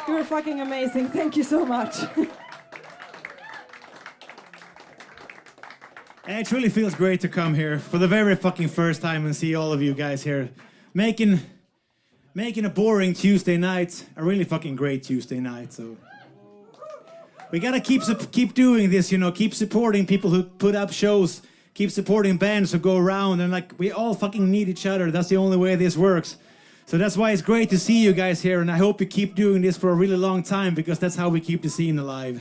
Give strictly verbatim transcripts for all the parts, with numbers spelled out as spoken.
You're fucking amazing. Thank you so much. It really feels great to come here for the very fucking first time and see all of you guys here. Making making a boring Tuesday night a really fucking great Tuesday night. So we gotta keep keep doing this, you know, keep supporting people who put up shows, keep supporting bands who go around, and like we all fucking need each other. That's the only way this works. So that's why it's great to see you guys here, and I hope you keep doing this for a really long time, because that's how we keep the scene alive.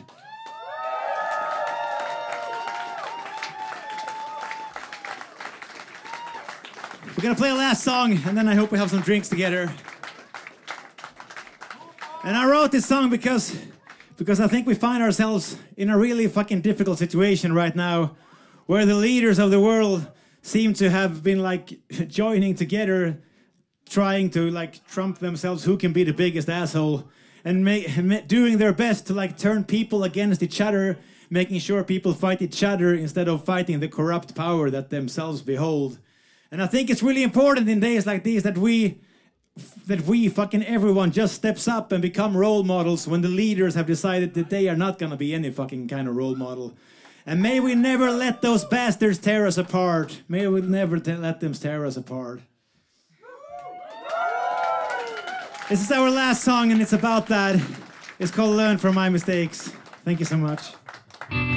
We're gonna play a last song, and then I hope we have some drinks together. And I wrote this song because, because I think we find ourselves in a really fucking difficult situation right now, where the leaders of the world seem to have been like joining together, trying to like trump themselves who can be the biggest asshole, and make, doing their best to like turn people against each other, making sure people fight each other instead of fighting the corrupt power that themselves behold. And I think it's really important in days like these that we, that we fucking everyone just steps up and become role models when the leaders have decided that they are not gonna be any fucking kind of role model. And may we never let those bastards tear us apart. May we never t- let them tear us apart. This is our last song, and it's about that. It's called Learn From My Mistakes. Thank you so much.